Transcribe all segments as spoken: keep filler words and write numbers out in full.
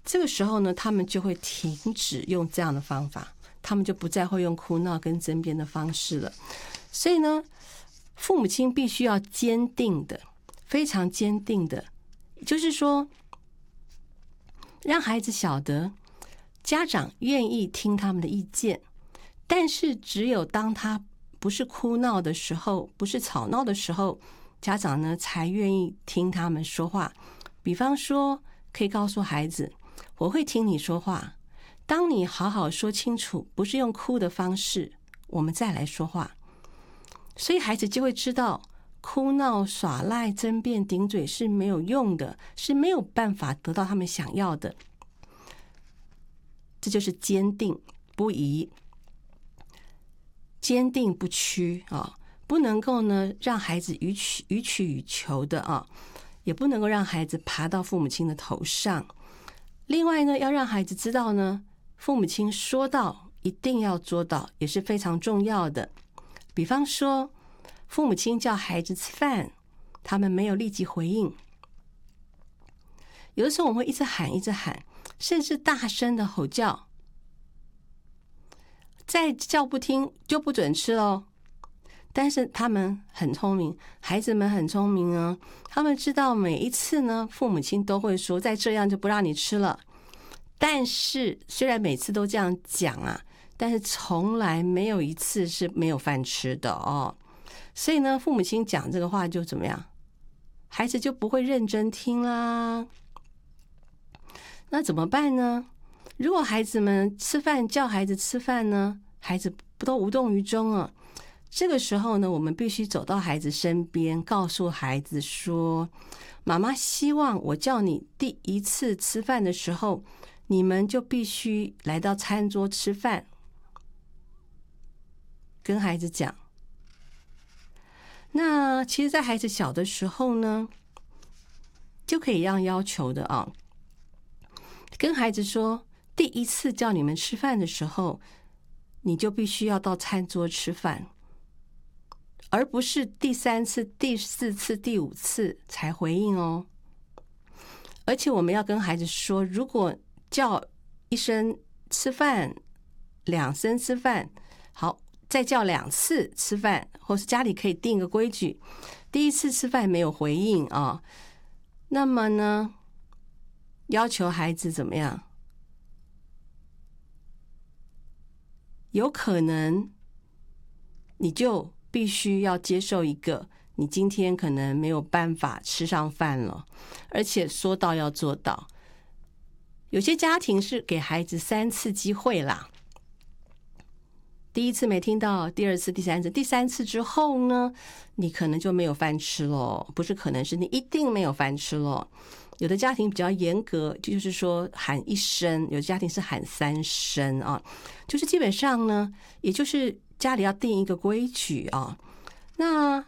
这个时候呢，他们就会停止用这样的方法，他们就不再会用哭闹跟争辩的方式了。所以呢，父母亲必须要坚定的，非常坚定的，就是说让孩子晓得家长愿意听他们的意见，但是只有当他不是哭闹的时候，不是吵闹的时候，家长呢才愿意听他们说话。比方说可以告诉孩子，我会听你说话，当你好好说清楚，不是用哭的方式，我们再来说话。所以孩子就会知道哭闹、耍赖、争辩、顶嘴是没有用的，是没有办法得到他们想要的。这就是坚定不移，坚定不屈啊！不能够呢让孩子予取予取予求的啊，也不能够让孩子爬到父母亲的头上。另外呢，要让孩子知道呢，父母亲说到一定要做到，也是非常重要的。比方说，父母亲叫孩子吃饭，他们没有立即回应。有的时候我们会一直喊一直喊，甚至大声的吼叫，再叫不听就不准吃咯。但是他们很聪明，孩子们很聪明啊，他们知道每一次呢，父母亲都会说再这样就不让你吃了。但是虽然每次都这样讲啊，但是从来没有一次是没有饭吃的哦。所以呢，父母亲讲这个话就怎么样，孩子就不会认真听啦。那怎么办呢？如果孩子们吃饭叫孩子吃饭呢，孩子不都无动于衷啊？这个时候呢，我们必须走到孩子身边，告诉孩子说，妈妈希望我叫你第一次吃饭的时候，你们就必须来到餐桌吃饭。跟孩子讲。那其实在孩子小的时候呢，就可以这样要求的啊。跟孩子说，第一次叫你们吃饭的时候，你就必须要到餐桌吃饭，而不是第三次、第四次、第五次才回应哦。而且我们要跟孩子说，如果叫一声吃饭，两声吃饭，好，再叫两次吃饭，或是家里可以定个规矩，第一次吃饭没有回应啊，那么呢，要求孩子怎么样？有可能你就必须要接受一个你今天可能没有办法吃上饭了，而且说到要做到。有些家庭是给孩子三次机会啦，第一次没听到，第二次、第三次，第三次之后呢，你可能就没有饭吃了，不是可能是你一定没有饭吃了。有的家庭比较严格，就是说喊一声，有的家庭是喊三声啊，就是基本上呢，也就是家里要定一个规矩啊。那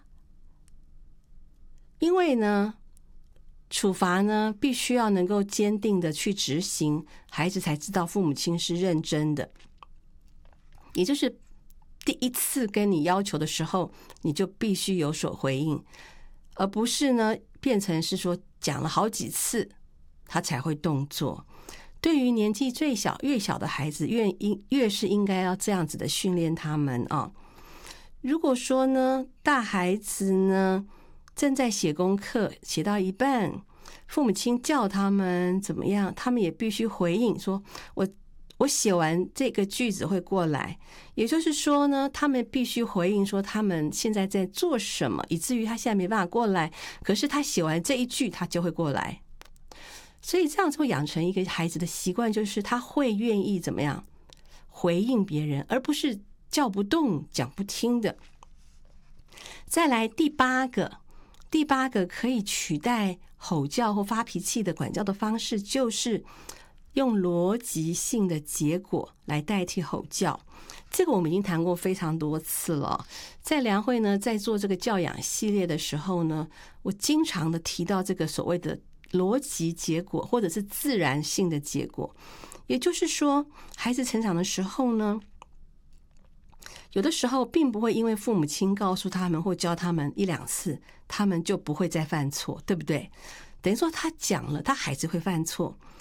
因为呢，处罚呢必须要能够坚定的去执行，孩子才知道父母亲是认真的。也就是第一次跟你要求的时候，你就必须有所回应，而不是呢变成是说讲了好几次他才会动作。对于年纪最小越小的孩子，越越是应该要这样子的训练他们啊。如果说呢大孩子呢正在写功课，写到一半，父母亲叫他们怎么样，他们也必须回应说，我我写完这个句子会过来。也就是说呢，他们必须回应说他们现在在做什么，以至于他现在没办法过来，可是他写完这一句他就会过来。所以这样就会养成一个孩子的习惯，就是他会愿意怎么样回应别人，而不是叫不动讲不听的。再来第八个第八个可以取代吼叫或发脾气的管教的方式，就是用逻辑性的结果来代替吼叫。这个我们已经谈过非常多次了。在良慧呢，在做这个教养系列的时候呢，我经常的提到这个所谓的逻辑结果，或者是自然性的结果。也就是说，孩子成长的时候呢，有的时候并不会因为父母亲告诉他们或教他们一两次，他们就不会再犯错，对不对？等于说他讲了，他还是会犯错。